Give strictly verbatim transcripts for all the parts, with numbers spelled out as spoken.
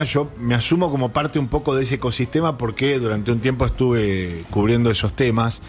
Yo me asumo como parte un poco de ese ecosistema porque durante un tiempo estuve cubriendo esos temas.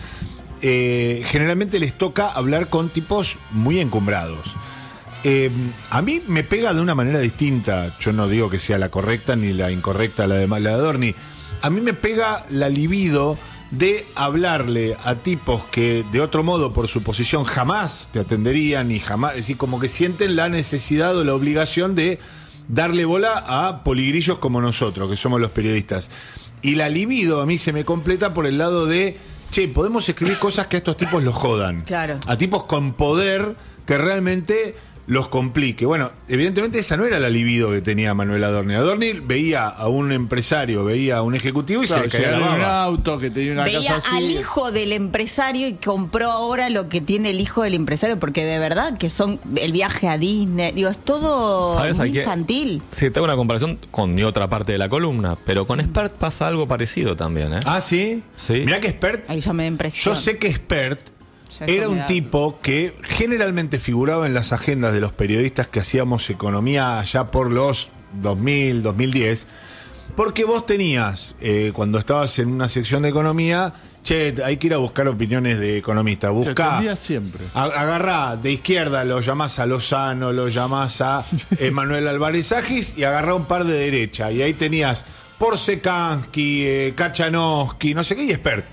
Eh, generalmente les toca hablar con tipos muy encumbrados. Eh, a mí me pega de una manera distinta. Yo no digo que sea la correcta ni la incorrecta la de, la de Adorni. A mí me pega la libido de hablarle a tipos que de otro modo por su posición jamás te atenderían y jamás, es decir, como que sienten la necesidad o la obligación de darle bola a poligrillos como nosotros, que somos los periodistas. Y la libido a mí se me completa por el lado de, che, podemos escribir cosas que a estos tipos los jodan. Claro. A tipos con poder que realmente los complique. Bueno, evidentemente esa no era la libido que tenía Manuel Adorni. Adorni veía a un empresario, veía a un ejecutivo y claro, se le caía la baba. Un auto que tenía una veía casa así. Al hijo del empresario y compró ahora lo que tiene el hijo del empresario, porque de verdad que son el viaje a Disney, digo, es todo muy infantil. Sí, tengo una comparación con mi otra parte de la columna, pero con Spert pasa algo parecido también, ¿eh? Ah, ¿sí? Sí. Mirá que Spert, ahí ya me da impresión. yo sé que Spert era un tipo que generalmente figuraba en las agendas de los periodistas que hacíamos economía allá por los dos mil, dos mil diez, porque vos tenías, eh, cuando estabas en una sección de economía, che, hay que ir a buscar opiniones de economistas. Buscá, siempre. Agarrá de izquierda, lo llamás a Lozano, lo llamás a eh, Manuel Álvarez Agis y agarrá un par de derecha. Y ahí tenías Porsekansky, eh, Kachanowski, no sé qué, y Spert.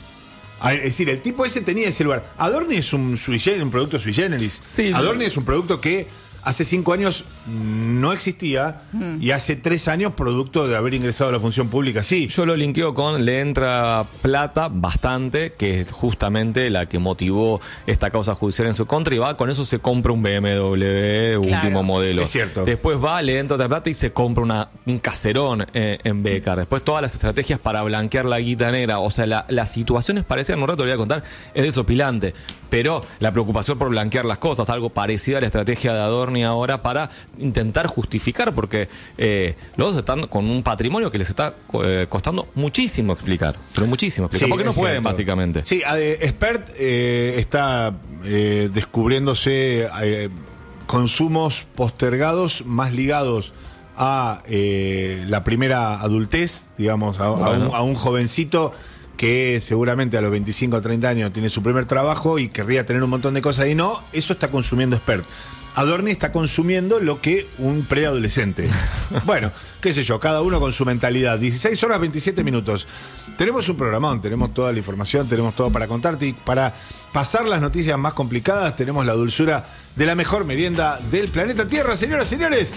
Es decir, el tipo ese tenía ese lugar. Adorni es un, sui generis, un producto sui generis. Sí, Adorni es un producto que hace cinco años no existía mm. y hace tres años producto de haber ingresado a la función pública, sí. Yo lo linkeo con le entra plata bastante, que es justamente la que motivó esta causa judicial en su contra, y va, con eso se compra un B M W último claro. modelo. Es cierto. Después va, le entra otra plata y se compra una, un caserón eh, en Becar. Después todas las estrategias para blanquear la guita negra. O sea, la, las situaciones parecían, un rato lo voy a contar, es desopilante. Pero la preocupación por blanquear las cosas, algo parecido a la estrategia de Adorni ahora para intentar justificar, porque eh, los dos están con un patrimonio que les está eh, costando muchísimo explicar, pero muchísimo explicar, sí, porque no pueden, cierto. básicamente. Sí, Spert eh, está eh, descubriéndose eh, consumos postergados más ligados a eh, la primera adultez, digamos, a, bueno. a, un, a un jovencito que seguramente a los veinticinco o treinta años tiene su primer trabajo y querría tener un montón de cosas y no, eso está consumiendo Spert. Adorni está consumiendo lo que un preadolescente. Bueno, qué sé yo, cada uno con su mentalidad. dieciséis horas, veintisiete minutos. Tenemos un programón, tenemos toda la información, tenemos todo para contarte y para pasar las noticias más complicadas tenemos la dulzura de la mejor merienda del planeta Tierra, señoras y señores.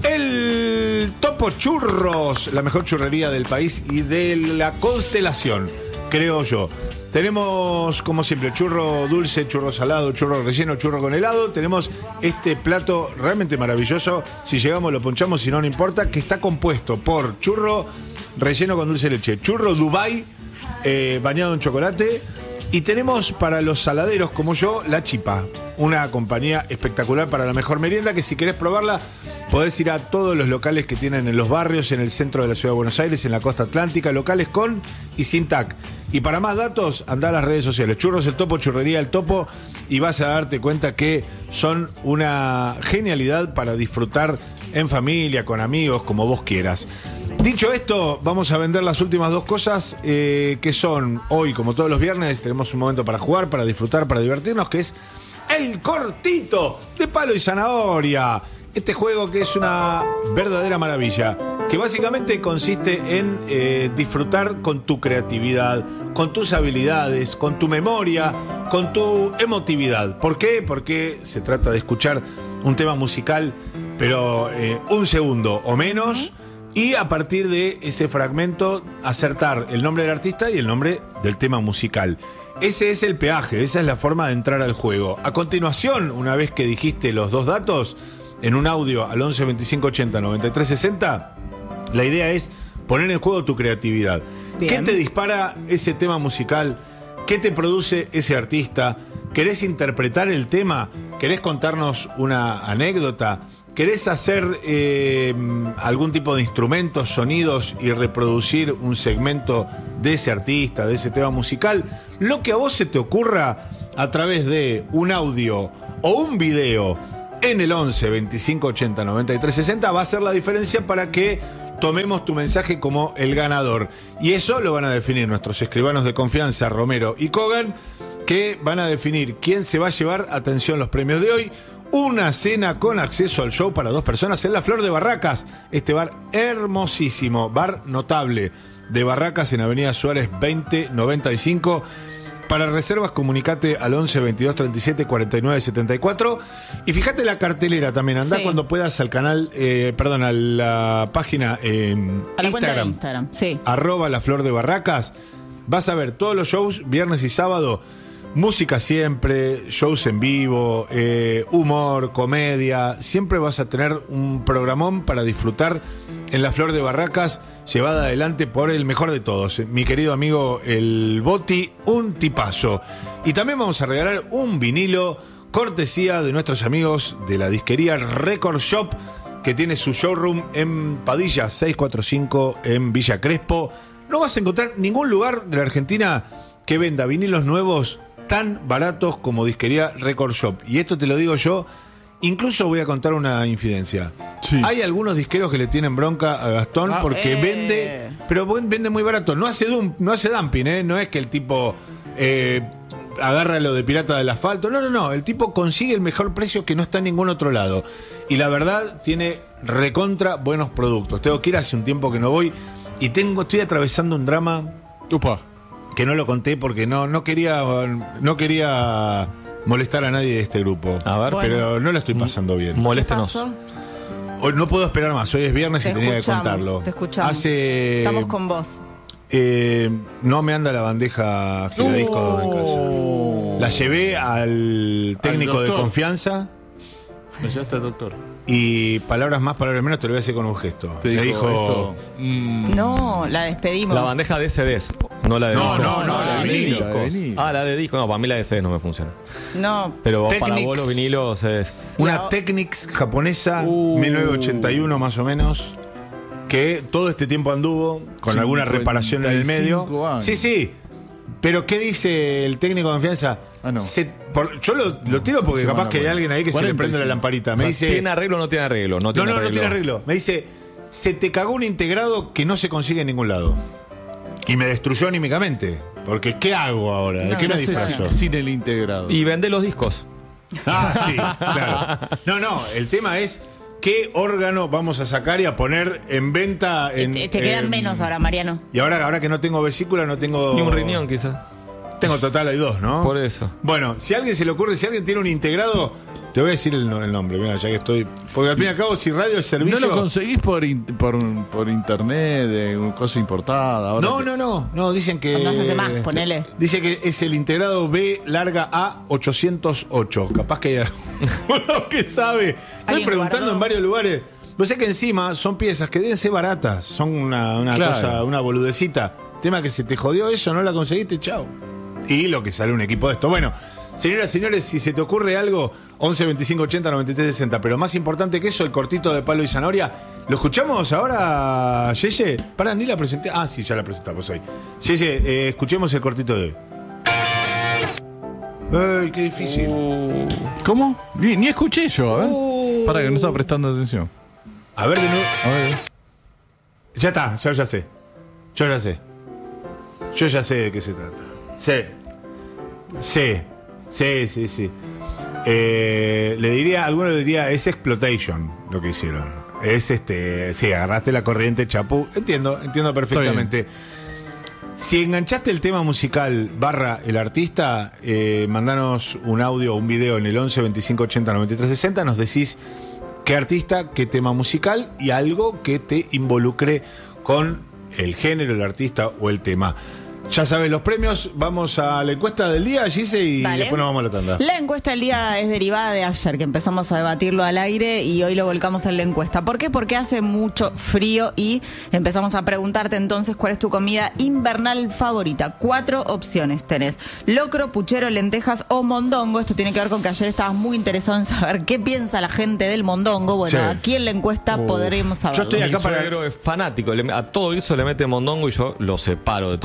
El Topo Churros, la mejor churrería del país y de la constelación, creo yo. Tenemos, como siempre, churro dulce, churro salado, churro relleno, churro con helado. Tenemos este plato realmente maravilloso. Si llegamos lo ponchamos, si no, no importa. Que está compuesto por churro relleno con dulce de leche, churro Dubai eh, bañado en chocolate. Y tenemos para los saladeros como yo, La Chipa. Una compañía espectacular para la mejor merienda que si querés probarla podés ir a todos los locales que tienen en los barrios, en el centro de la ciudad de Buenos Aires, en la costa atlántica, locales con y sin T A C. Y para más datos, andá a las redes sociales. Churros El Topo, Churrería El Topo, y vas a darte cuenta que son una genialidad para disfrutar en familia, con amigos, como vos quieras. Dicho esto, vamos a vender las últimas dos cosas eh, que son, hoy como todos los viernes, tenemos un momento para jugar, para disfrutar, para divertirnos, que es el cortito de palo y zanahoria. Este juego que es una verdadera maravilla, que básicamente consiste en eh, disfrutar con tu creatividad, con tus habilidades, con tu memoria, con tu emotividad. ¿Por qué? Porque se trata de escuchar un tema musical, pero eh, un segundo o menos, y a partir de ese fragmento acertar el nombre del artista y el nombre del tema musical. Ese es el peaje, esa es la forma de entrar al juego. A continuación, una vez que dijiste los dos datos, en un audio al once veinticinco ochenta noventa y tres sesenta, la idea es poner en juego tu creatividad. Bien. ¿Qué te dispara ese tema musical? ¿Qué te produce ese artista? ¿Querés interpretar el tema? ¿Querés contarnos una anécdota? ¿Querés hacer eh, algún tipo de instrumentos, sonidos y reproducir un segmento de ese artista, de ese tema musical? Lo que a vos se te ocurra a través de un audio o un video en el once veinticinco ochenta noventa y tres sesenta va a ser la diferencia para que tomemos tu mensaje como el ganador. Y eso lo van a definir nuestros escribanos de confianza, Romero y Kogan, que van a definir quién se va a llevar, atención, los premios de hoy. Una cena con acceso al show para dos personas en la Flor de Barracas. Este bar hermosísimo, bar notable de Barracas en Avenida Suárez veinte noventa y cinco. Para reservas, comunicate al once veintidós treinta y siete cuarenta y nueve setenta y cuatro. Y fíjate la cartelera también. Andá sí. cuando puedas al canal, eh, perdón, a la página eh, a la Instagram. cuenta de Instagram, sí. Arroba la Flor de Barracas. Vas a ver todos los shows, viernes y sábado. Música siempre, shows en vivo, eh, humor, comedia. Siempre vas a tener un programón para disfrutar en la Flor de Barracas, llevada adelante por el mejor de todos, mi querido amigo el Boti, un tipazo. Y también vamos a regalar un vinilo, cortesía de nuestros amigos de la disquería Record Shop, que tiene su showroom en Padilla seiscientos cuarenta y cinco en Villa Crespo. No vas a encontrar ningún lugar de la Argentina que venda vinilos nuevos tan baratos como disquería Record Shop. Y esto te lo digo yo, incluso voy a contar una infidencia. Sí. Hay algunos disqueros que le tienen bronca a Gastón ah, porque eh. vende, pero vende muy barato. No hace dum, no hace dumping, ¿eh? No es que el tipo eh, agarra lo de pirata del asfalto. No, no, no. El tipo consigue el mejor precio que no está en ningún otro lado. Y la verdad, tiene recontra buenos productos. Tengo que ir, hace un tiempo que no voy y tengo, estoy atravesando un drama. Upa. Que no lo conté porque no, no quería no quería molestar a nadie de este grupo. A ver, pero bueno, no la estoy pasando bien. Moléstenos. Hoy no puedo esperar más. Hoy es viernes te y tenía que contarlo. Te escuchamos. Hace, Estamos con vos. Eh, no me anda la bandeja giradiscos en casa. La llevé al técnico al de confianza. Me llevaste al doctor. Y palabras más, palabras menos, te lo voy a hacer con un gesto. Te me dijo, dijo... Mm, no, la despedimos. La bandeja de C Ds, no la de no, discos. No, no, no, la de vinilo. Ah, la de discos. No, para mí la de C Ds no me funciona. No. Pero Technics, para vos los vinilos es... Una no. Technics japonesa, uh. mil novecientos ochenta y uno más o menos, que todo este tiempo anduvo con alguna reparación en el medio. Años. Sí, sí. Pero ¿qué dice el técnico de confianza? Ah, no. Se, por, yo lo, lo tiro porque se capaz que hay alguien ahí que se le prende la lamparita. Me o sea, dice, ¿tiene arreglo o no tiene arreglo? No, tiene no, no, arreglo. no tiene arreglo. Me dice, se te cagó un integrado que no se consigue en ningún lado. Y me destruyó anímicamente. Porque ¿qué hago ahora? ¿De no, qué me disfrazo? Sin el integrado. Y vende los discos. Ah, sí, claro. No, no, el tema es qué órgano vamos a sacar y a poner en venta. En, te, te quedan en, menos ahora, Mariano. Y ahora, ahora que no tengo vesícula, no tengo... Ni un riñón, quizás. Tengo total, hay dos, ¿no? Por eso. Bueno, si a alguien se le ocurre, si alguien tiene un integrado, te voy a decir el, el nombre, mira, ya que estoy. Porque al fin y al cabo, si radio es servicio. ¿No lo conseguís por, in, por, por internet, de una cosa importada? Ahora no, que... no, no, no, dicen que. No se hace más, ponele. Dice que es el integrado B larga A ochocientos ocho. Capaz que hay alguno que sabe. Estoy preguntando guardó? en varios lugares. Pues sé que encima son piezas que deben ser baratas. Son una, una claro. cosa, una boludecita. Tema que se te jodió eso, no la conseguiste, chao. Y lo que sale un equipo de esto. Bueno, señoras y señores, si se te ocurre algo, once veinticinco ochenta noventa y tres sesenta. Pero más importante que eso, el cortito de Palo y Zanahoria. ¿Lo escuchamos ahora, Yeye? Pará, ni la presenté. Ah, sí, ya la presentamos hoy. Yeye, eh, escuchemos el cortito de hoy. Ay, qué difícil. Uh, ¿Cómo? Ni, ni escuché yo, ¿eh? Uh, Para que no estaba prestando atención. A ver de nuevo. A ver. Ya está, ya, ya sé. Yo ya sé. Yo ya sé de qué se trata. Sí. Sí. Sí, sí, sí. Eh, le diría, alguno le diría, es exploitation lo que hicieron. Es este, sí, agarraste la corriente chapú. Entiendo, entiendo perfectamente. Si enganchaste el tema musical barra el artista, eh, mandanos un audio o un video en el once veinticinco ochenta noventa y tres sesenta. Nos decís qué artista, qué tema musical y algo que te involucre con el género, el artista o el tema. Ya sabes los premios, vamos a la encuesta del día, Gise, y Dale. después nos vamos a la tanda. La encuesta del día es derivada de ayer, que empezamos a debatirlo al aire y hoy lo volcamos en la encuesta. ¿Por qué? Porque hace mucho frío y empezamos a preguntarte entonces cuál es tu comida invernal favorita. Cuatro opciones tenés: locro, puchero, lentejas o mondongo. Esto tiene que ver con que ayer estabas muy interesado en saber qué piensa la gente del mondongo. Bueno, sí. Aquí en la encuesta Uf. podremos saberlo. Yo estoy acá Mi para... es fanático, a todo eso le mete mondongo y yo lo separo de todo. ¿Cómo se llama tu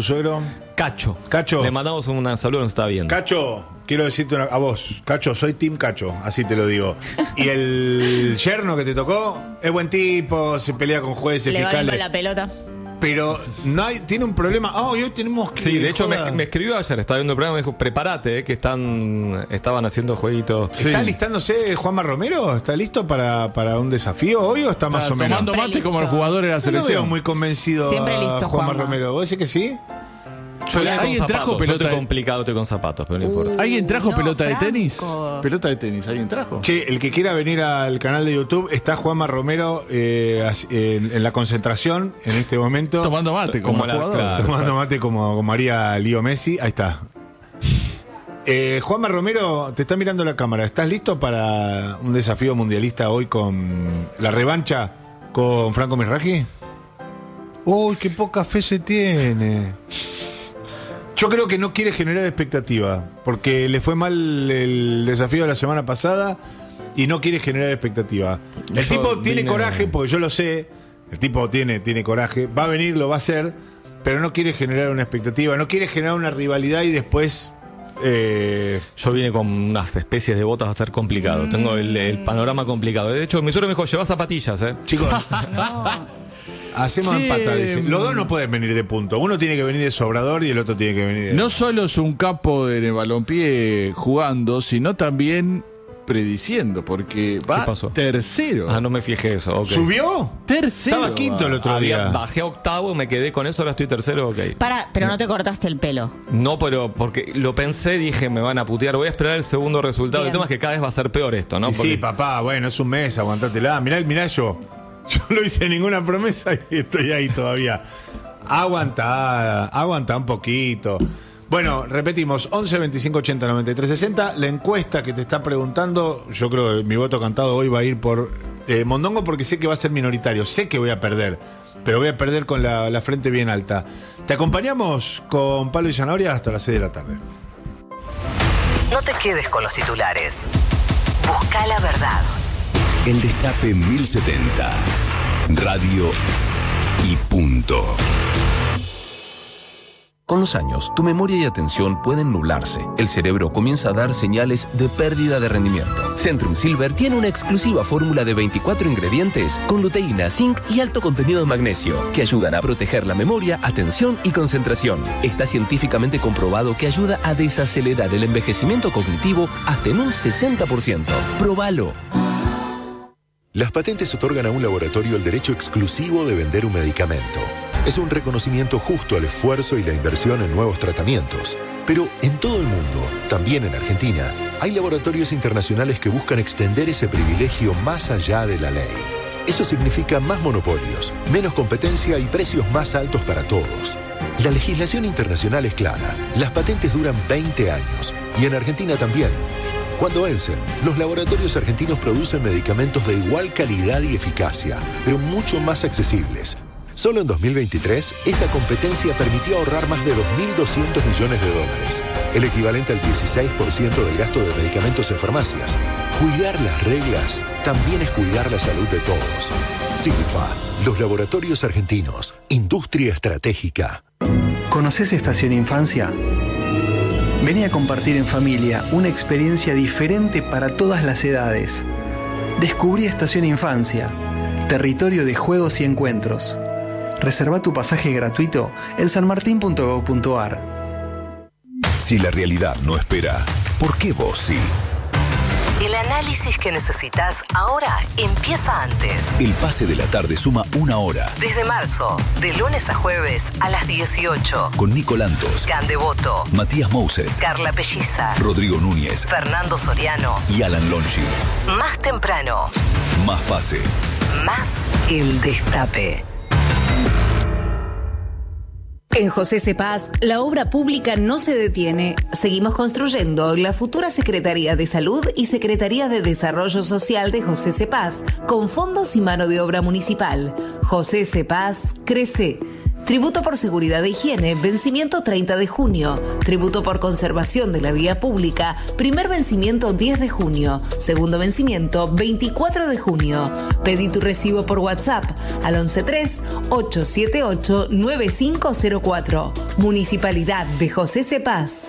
tu suegro? Cacho. Cacho. Le mandamos un saludo, nos está viendo. Cacho, quiero decirte una, a vos, Cacho, soy Team Cacho, así te lo digo. Y el yerno que te tocó es buen tipo, se pelea con jueces, Le va bien fiscales. con la pelota. Pero no hay, tiene un problema. Ah, hoy tenemos que. Sí, de hecho me, joda. me escribió ayer, estaba viendo el programa, me dijo, prepárate, eh, que están estaban haciendo jueguitos. ¿Está Sí. listándose Juanma Romero? ¿Está listo para, para un desafío hoy o está más Está o menos? tomando Siempre mate como el listo. jugador de la No lo veo selección. muy convencido Siempre a listo, Juanma Juanma. Romero. ¿Vos decís que sí? Yo estoy con ¿Alguien trajo zapatos, yo pelota estoy de- complicado, estoy con zapatos, pero no importa. ¿Alguien trajo No, pelota de Franco. tenis? ¿Pelota de tenis? ¿Alguien trajo? Che, el que quiera venir al canal de YouTube, está Juanma Romero eh, as- en, en la concentración en este momento. Tomando mate como, Como el la- jugador. claro. Tomando Exacto. mate como, como haría Lío Messi. Ahí está. Eh, Juanma Romero, te está mirando la cámara. ¿Estás listo para un desafío mundialista hoy con la revancha con Franco Mirraji? Uy, qué poca fe se tiene. Yo creo que no quiere generar expectativa, porque le fue mal el desafío de la semana pasada y no quiere generar expectativa. El Yo tipo tiene vine- coraje, porque yo lo sé, el tipo tiene, tiene coraje, va a venir, lo va a hacer, pero no quiere generar una expectativa, no quiere generar una rivalidad y después... eh, Yo vine con unas especies de botas, va a ser complicado. Tengo el, el panorama complicado. De hecho, mi suegro me dijo, lleva zapatillas, ¿eh? chicos, No. hacemos Sí, empata, dice. Los dos mm. no pueden venir de punto. Uno tiene que venir de sobrador y el otro tiene que venir de... No solo es un capo en el balompié jugando, sino también prediciendo, porque va ¿Qué pasó? tercero. Ah, no me fijé eso, ok. ¿Subió? Tercero. Estaba quinto el va. otro Había- día. bajé a octavo, me quedé con eso, ahora estoy tercero, ok. Para, pero no te cortaste el pelo. No, pero porque lo pensé, dije, me van a putear, voy a esperar el segundo resultado. Bien. El tema es que cada vez va a ser peor esto, ¿no? Y Porque- sí, papá, bueno, es un mes, aguantátela. Mirá, mirá yo. Yo no hice ninguna promesa y estoy ahí todavía. Aguantá, aguantá un poquito. Bueno, repetimos, once veinticinco ochenta noventa y tres sesenta. La encuesta que te está preguntando, yo creo que mi voto cantado hoy va a ir por eh, Mondongo porque sé que va a ser minoritario. Sé que voy a perder, pero voy a perder con la, la frente bien alta. Te acompañamos con Palo y Zanahoria hasta las seis de la tarde. No te quedes con los titulares. Busca la verdad. El Destape mil setenta. Radio y punto. Con los años, tu memoria y atención pueden nublarse. El cerebro comienza a dar señales de pérdida de rendimiento. Centrum Silver tiene una exclusiva fórmula de veinticuatro ingredientes con luteína, zinc y alto contenido de magnesio que ayudan a proteger la memoria, atención y concentración. Está científicamente comprobado que ayuda a desacelerar el envejecimiento cognitivo hasta en un sesenta por ciento. Próbalo. Las patentes otorgan a un laboratorio el derecho exclusivo de vender un medicamento. Es un reconocimiento justo al esfuerzo y la inversión en nuevos tratamientos. Pero en todo el mundo, también en Argentina, hay laboratorios internacionales que buscan extender ese privilegio más allá de la ley. Eso significa más monopolios, menos competencia y precios más altos para todos. La legislación internacional es clara. Las patentes duran veinte años y en Argentina también. Cuando vencen, los laboratorios argentinos producen medicamentos de igual calidad y eficacia, pero mucho más accesibles. Solo en dos mil veintitrés, esa competencia permitió ahorrar más de dos mil doscientos millones de dólares, el equivalente al dieciséis por ciento del gasto de medicamentos en farmacias. Cuidar las reglas también es cuidar la salud de todos. Silfa, los laboratorios argentinos, industria estratégica. ¿Conoces Estación Infancia? Vení a compartir en familia una experiencia diferente para todas las edades. Descubrí Estación Infancia, territorio de juegos y encuentros. Reserva tu pasaje gratuito en sanmartin punto gob punto ar. Si la realidad no espera, ¿por qué vos sí? El análisis que necesitas ahora empieza antes. El pase de la tarde suma una hora. Desde marzo, de lunes a jueves a las dieciocho. Con Nico Lantos, Can Devoto, Matías Mouset, Carla Pelliza, Rodrigo Núñez Fernando Soriano. y Alan Lonchi. Más temprano, Más pase. más el destape. En José Cepaz, la obra pública no se detiene. Seguimos construyendo la futura Secretaría de Salud y Secretaría de Desarrollo Social de José Cepaz, con fondos y mano de obra municipal. José Cepaz crece. Tributo por seguridad e higiene, vencimiento treinta de junio. Tributo por conservación de la vía pública, primer vencimiento diez de junio. Segundo vencimiento veinticuatro de junio. Pedí tu recibo por WhatsApp al once tres, ocho siete ocho, nueve cinco cero cuatro. Municipalidad de José Cepaz.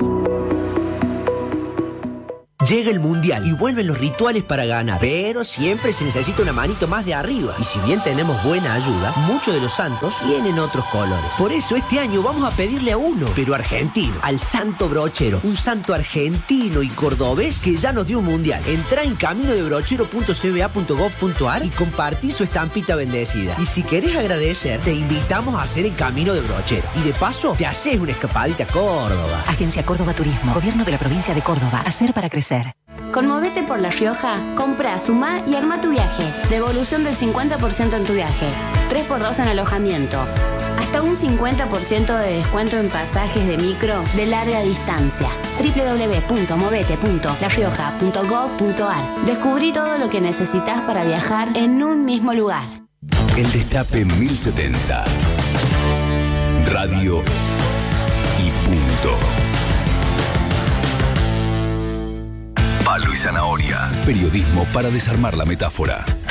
Llega el Mundial y vuelven los rituales para ganar. Pero siempre se necesita una manito más de arriba. Y si bien tenemos buena ayuda, muchos de los santos tienen otros colores. Por eso este año vamos a pedirle a uno, pero argentino, al Santo Brochero. Un santo argentino y cordobés que ya nos dio un Mundial. Entrá en camino de brochero punto c b a punto gov punto a r y compartí su estampita bendecida. Y si querés agradecer, te invitamos a hacer el Camino de Brochero. Y de paso, te haces una escapadita a Córdoba. Agencia Córdoba Turismo. Gobierno de la provincia de Córdoba. Hacer para crecer. Conmovete por La Rioja, compra, sumá y arma tu viaje. Devolución del cincuenta por ciento en tu viaje. tres por dos en alojamiento. Hasta un cincuenta por ciento de descuento en pasajes de micro de larga distancia. doble u doble u doble u punto movete punto la rioja punto gov punto a r. Descubrí todo lo que necesitas para viajar en un mismo lugar. El Destape mil setenta. Radio y punto. Palo y zanahoria. Periodismo para desarmar la metáfora.